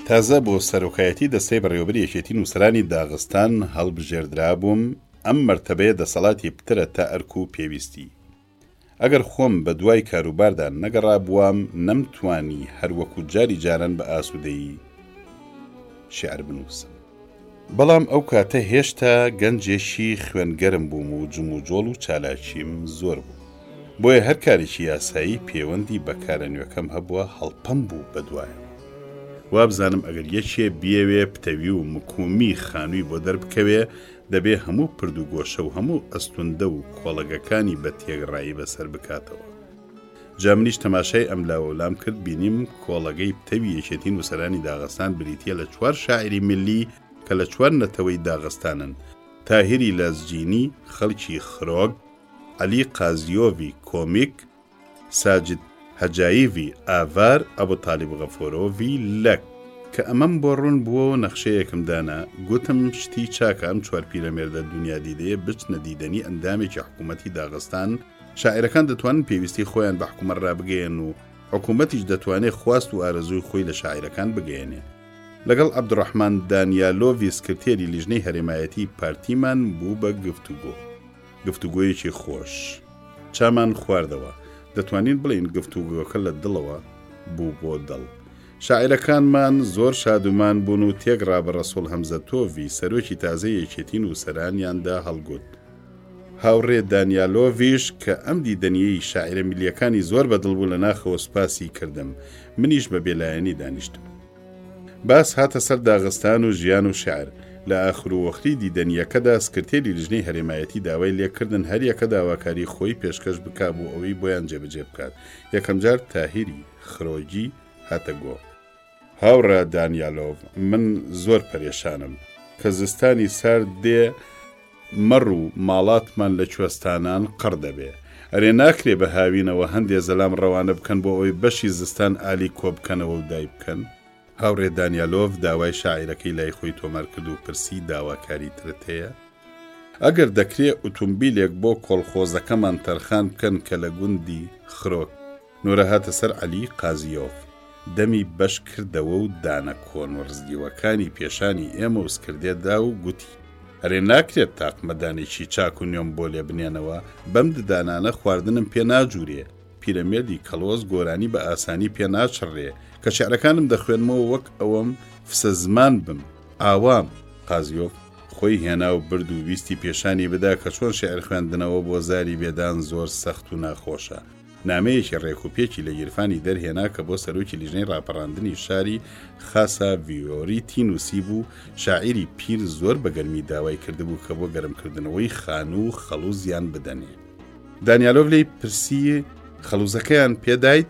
تازە بۆ سەرۆکایەتی دەستەی بەڕێوەبەری یەکێتی نووسەرانی داغستان هەڵبژێردرا بووم. ئەم مەرتەبەیە دەسەڵاتی پترە تا ئەرک و پێویستی. ئەگەر خۆم بە دوای کاروباردا نەگەڕا بووام نەمتوانی هەروەکو جاری جاران بە ئاسوودەیی شێعر بنووسم. بەڵام ئەو کاتە هێشتا گەنجێشی خوێنگەرم بووم و جموجۆڵ و چالاکیم زۆر بوو. بۆیە هەر کارێکی یاسایی پەیوەندی بەکارە نوێکەم هەبووە هەڵپەم بوو بەدوایە. وابزانم ئەگەر یەکێ بیەوێ پتەوی و مکومی خانووی بۆ دەربکەوێ دەبێ هەموو پرد و گۆشە و هەموو ئەستوندە و کۆڵەگەکانی بە تێگڕایی بەسەر بکاتەوە. جا منیش تەماشای ئەم لاوەولام کرد، بینیم کۆڵەگەی پتەوی یەکێتی نووسەرانی داغستان بریتیە لە 4 شاعری ملی کە لە 4 نەتەوەی داغستانن: تاهیری لازجینی، خەڵکی خرۆگ، عەلی قازیۆڤی کۆمیک، ساجد هەجاییڤی ئاڤار، ئەبوتالیب غەفۆرۆڤی لەک. کە ئەمەم بۆ ڕوون بووە و نەخشەیەکم دانا، گوتم شتی چاکە ئەم 4 پیرەمێردە دنیا دیدەیە بچنە دیدەنی ئەندامێکی حکوومەتی داغستان. شاعیرەکان دەتوانن پێویستی خۆیان بە حکوومەت ڕابگەێن و حکوومەتیش دەتوانێت خواست و ئارەزووی خۆی لە شاعیرەکان بگەێنێ. لەگەڵ عەبدوڕەحمان دانیالۆڤی سکرتێری لیژنەی هەرێمایەتی پارتیمان بوو بە گفتوگۆیەکی خۆش. چامان خواردەوە، دەتوانین بڵین گفتوگۆکە لە دڵەوە بوو بۆ دڵ. شاعیرەکانمان زۆر شادومان بوون و تێگڕا بە ڕەسوڵ هەمزە تۆڤی سەرۆکی تازەی یەکێتی نووسەرانیاندا هەڵگوت. هاوڕێ دانیالۆڤیش کە ئەم دیدەنیەی شاعیرە میلیەکانی زۆر بەدڵ بوو لە ناخەوە سوپاسی کردم. منیش بە بێلایەنی دانیشتم. باس هاتە سەر داغستان و ژیان و شعر. لە ئاخر و وەختی دیدەنیەکەدا سکرتێری لیژنەی هەرێمایەتی داوای لێکردن هەر یەکە داواکاری خۆی پێشکەش بکا بوو ئەوەی بۆیان جێبەجێ بکات. یەکەم جار تاهیری خرۆگی هاتە گۆ. هاوڕە دانیالۆڤ، من زۆر پەرێشانم کە زستانی سارد دێ، مەڕ و ماڵاتمان لە کوێستانان قڕ دەبێ. ئەرێ ناکرێ بە هاوینەوە هەندێ زەلام ڕەوانە بکەن بۆ ئەوەی بەشی زستان ئالی کۆ بکەنەوە و دای بکەن. هاوڕێ دانیالۆڤ داوای شاعیرەکەی لای خۆی تۆمار کرد و پرسی داواکاری ترت هەیە؟ ئەگەر دەکرێ ئۆتۆمبیلێک بۆ کۆڵخۆزەکەمان تەرخان بکەن کە لە گوندی خرۆک. نۆرە هاتە سەر عەلی قازیۆڤ. دەمی بەش کردەوە و دانە کۆنوەرزدیوەکانی پێشانی ئێمە وسکردێدا و گوتی: ئەرێ ناکرێت تاقمەدانێکی چاک و نوێم بۆ لێ بنێنەوە، بەم ددانانە خواردنم پێ ناجوورێ. پیرەمێردی کەڵۆز گۆرانی بە ئاسانی پێ ناچڕێ کە شعرەکانم دەخوێنمەوە وەک ئەوەم فسە زمان بم. ئاوام. قازیۆڤ خۆی هێنا و برد و ویستی پێشانی بدا کە چۆن شعر خوێندنەوە بۆ زاری بێدان زۆر سەخت و ناخۆشە. نامەیەکی ڕێکوپێکی لە گیرفانی دەرهێنا کە بۆ سەرۆکی لیژنەی ڕاپەڕاندنی شاری خاسا ڤیۆریتی نووسی بوو. شاعیری پیر زۆر بەگەرمی داوای کردبوو کە بۆ گەرمکردنەوەی خانوو خەڵوزیان بدەنێ. دانیالۆڤ لێی پرسی خەڵوزەکەیان پێدایت؟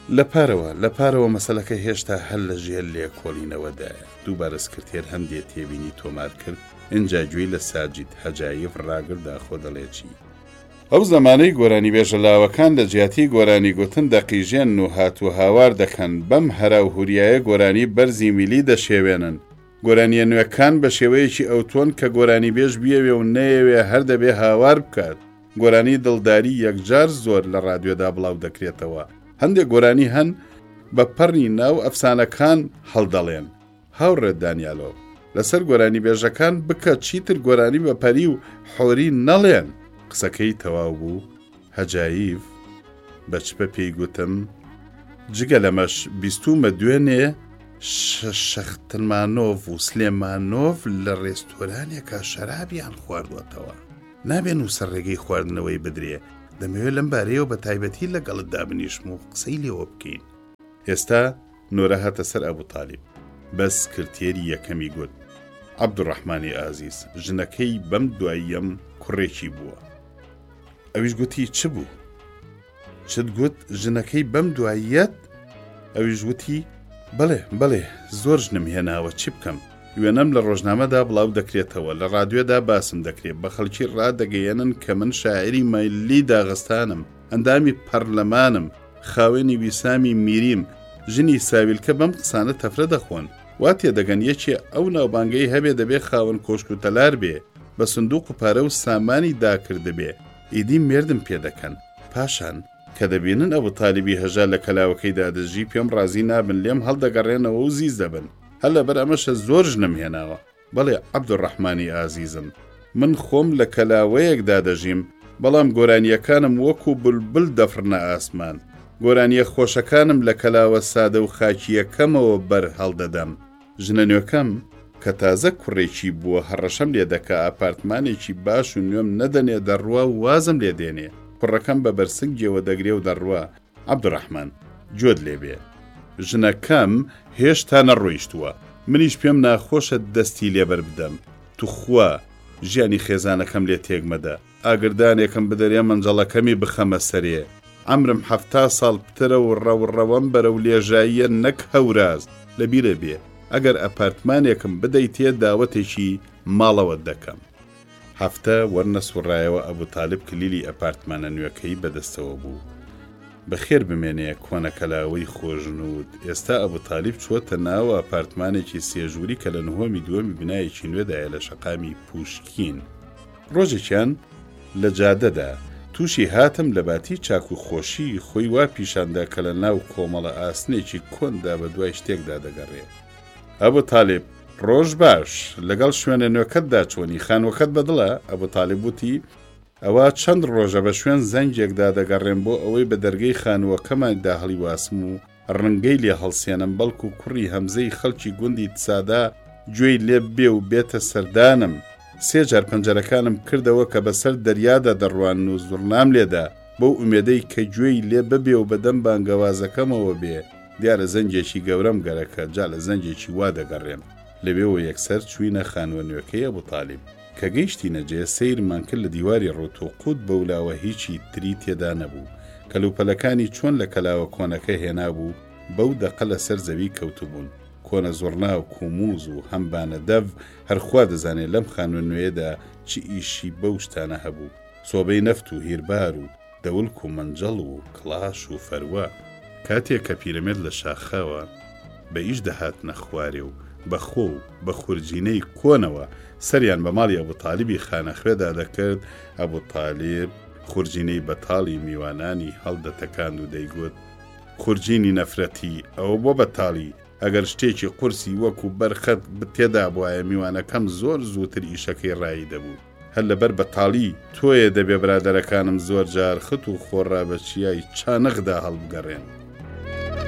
لە پارەوە مەسەلەکە هێشتا هەر لە ژێر لێکۆڵینەوەدایە. دووبارە سکرتێر هەندێک تێبینی تۆمار کرد. ئینجا گوێی لە ساجد هەجاییڤ ڕاگردا خۆ دەڵێکی. ئەو زەمانەی گۆرانی بێژەلاوەکان لە جیاتی گۆرانی گوتن دەقیژێن و هاتووە هاوار دەکەن. بەم هەرا و هوریایە گۆرانی بەرزی میلی دەشێوێنن. گۆرانیە نوێکان بە شێوەیەکی ئەوتۆن کە گۆرانی بێژ بیەوێ و نەیەوێ هەر دەبێ هاوار بکات. گۆرانی دڵداری یەکجار زۆر لە ڕادیۆدا بڵاو دەکرێتەوە. هەندێک گۆرانی هەن بە پەڕی ناو ئەفسانەکان هەڵدەڵێن. هاوڕێ دانیالۆڤ، لەسەر گۆرانی بێژەکان بکە چیتر گۆرانی بە پەری و حۆری نەڵێن. قسەکەی تەواو بوو. هەجاییڤ بەچپە پێی گوتم: جگە لەمەش بیستومە دوێنێ شەختمانۆڤ و سلێمانۆڤ لە ڕێستۆرانێکە شەرابیان خواردوەتەوە. نابێن و سەر ڕێگەی خواردنەوەی بدرێ. دەمەوێت لەم بارەیەوە بە تایبەتی لەگەڵتدا بنیشم و قسەی لێوە بکەین. ئێستا نۆرە هاتە سەر ئەبوتالیب. بەس سکرتێری یەکەمی گوت: عەبدوڕەحمانی ئازیز، ژنەکەی بەم دواییەم کوڕێکی بووە. ئەویش گوتی: چ بوو؟ چت گوت ژنەکەی بەم دواییەت؟ ئەویش گوتی: بەڵێ زۆر ژنم هێناوە، چی بکەم؟ وێنەم لە ڕۆژنامەدا بڵاو دەکرێتەوە، لە ڕادیۆدا باسم دەکرێت، بە خەڵکی ڕادەگەیەنن کە من شاعری مەیلی داغستانم، ئەندامی پەرلەمانم، خاوێنی ویسامی میریم. ژنی ساویلکە بەم قسانە تەفرە دەخۆن. وا تێدەگەن یەکێ ئەو ناوبانگەی هەبێ دەبێ خاوەن کۆشک و تەلار بێ، بە سندوق و پارە و سامانی داکرد بێ. ئیدی مێردم پێ دەکەن. پاشان کە دەبینن ئەبوتالیبی هەژار لە کەلاوەکەی دادەژی پێم ڕازی نابن، لێم هەڵدەگەڕێنەوە و زیز دەبن. هەر لەبەر ئەمەشە زۆر ژنم هێناوە. بەڵێ عەبدوڕەحمانی ئازیزم، من خۆم لە کەلاوەیەکدا دەژیم، بەڵام گۆرانیەکانم وەکو بولبل دەفڕنە ئاسمان. گۆرانیە خۆشەکانم لە کەلاوە سادە و خاکیەکەمەوە بەر هەڵدەدەم. ژنە نوێکەم کە تازە کوڕێکی بووە هەڕەشەم لێ دەکا ئاپارتمانێکی باش و نوێم نەدەنێ دەڕوا و وازم لێ دێنێ. کوڕەکەم بە بەرسنگیەوە دەگرێ و دەڕوا. عەبدوڕەحمان جۆت لێبێ، ژنەکەم هێشتا نەڕۆیشتووە. منیش پێم ناخۆشە دەستی لێبەر بدەم. توخوا ژیانی خێزانەکەم لێ تێگمەدە. ئاگردانێکم بدەرێ منجەڵەکەمی بخەمە سەرێ. عەمرم 70 ساڵ پترە و ڕەوڕەوەم بەرەو لێژاییە نەک هەوراز. لەبیرە بێ ئەگەر ئەپارتمانێکم بدەیتێ داوەتێکی ماڵەوە دەکەم. هەفتە وەرنە سوڕایەوە ئەبوتالب کلیلی ئەپارتمانە نوێەکەی بەدەستەوە بوو. بەخێر بمێنێ کۆنە کەلاوەی خۆژنود. ئێستا ئەبوتالب چووەتە ناو ئەپارتمانێکی سێژووری کە لە نهۆمی دووەمی بنایەکی نوێدایە لە شەقامی پوشکین. ڕۆژێکیان لە جادەدا تووشی هاتم لە باتی چاک و خۆشی خۆی وا پیشاندا کە لە ناو کۆمەڵە ئاسنێکی کۆندا بە دوای شتێکدا دەگەڕێ. ئەبوتالب ڕۆژ باش، لەگەڵ شوێنە نوێکەتدا چۆنی خانوەکەت بەدڵە؟ ئەبوتالب وتی ئەوە چەند ڕۆژە بە شوێن زەنجێکدا دەگەڕێم بۆ ئەوەی بە دەرگەی خانووەکەماندا هەڵی واسم و ڕنگەی لێ هەڵسێنم، بەڵکو کوڕی هەمزەی خەڵکی گوندی تسادا گوێی لێ بێ و بێتە سەردانم. 3 جار پەنجەرەکانم کردەوە کە بەسەر دەریادا دەڕوان و زوڕنام لێدا بەو ئومێدەی کە گوێی لێ ببێ و بەدەم بانگەوازەکەمەوە بێ. دیارە زەنجێکی گەورەم گەرەکە، جا لە زەنجێکی وا دەگەڕێم. لەوێەوە یەکسەر چوینە خانوە نوێەکەی ئەبوتالب. کە گەیشتی نەجێ سەیرمان کرد لە دیواری ڕۆتۆقوت بەولاوە هیچی تری تێدا نەبوو. کەلوپەلەکانی چۆن لە کەلاوە کۆنەکە هێنابوو بەو دەقە لە سەر زەوی کەوتبوون. کۆنە زۆرنا و کوموز و هەمبانە دەڤ هەرخوا دەزانێت لەم خانوە نوێیەدا چی ئیشی بەو شتانە هەبوو. سۆبەی نەفت و هیربار و دەولک و مەنجەڵ و کڵاش و فەروە. کاتێک کە پیرەمێرد لە شاخەوە بە ئیش دەهات نەخوارێ و بەخۆ و بە خورجینەی کۆنەوە سەریان بە ماڵی ئەبوتالیبی خانەخوێدا دەکرد. ئەبوتالب خورجینەی بەتاڵی میوانانی هەڵدەتەکاند و دەیگوت خورجینی نەفرەتی ئەوە بۆ بەتاڵی، ئەگەر شتێکی قورسی وەکو بەرخەت تێدا بواە میوانەکەم زۆر زووتر ئیشەکەی ڕایی دەبوو. هەر لەبەر بەتاڵی تۆیە دەبێ برادەرەکانم زۆر جار خت و خۆڕا بە چیای چانەغدا هەڵبگەڕێن.